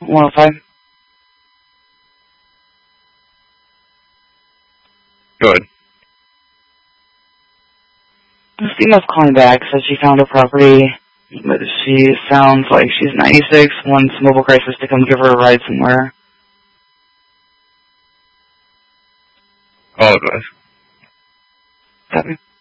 105. Go ahead. This female's calling back, says she found a property, but she sounds like she's 96, wants Mobile Crisis to come give her a ride somewhere. All advice. Copy.